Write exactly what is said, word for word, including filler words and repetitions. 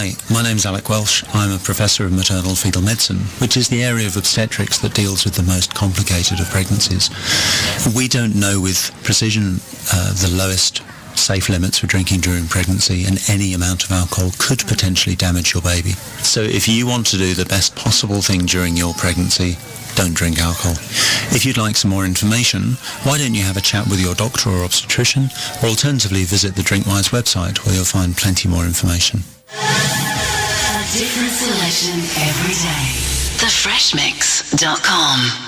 Hi, my name's Alec Welsh. I'm a professor of maternal fetal medicine, which is the area of obstetrics that deals with the most complicated of pregnancies. We don't know with precision uh, the lowest safe limits for drinking during pregnancy, and any amount of alcohol could potentially damage your baby. So if you want to do the best possible thing during your pregnancy, don't drink alcohol. If you'd like some more information, why don't you have a chat with your doctor or obstetrician, or alternatively visit the Drinkwise website where you'll find plenty more information. A different selection every day. the fresh mix dot com